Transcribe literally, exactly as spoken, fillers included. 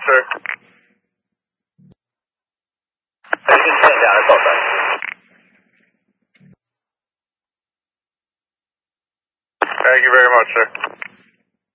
sir. Engine ten down, it's all done. Thank you very much, sir.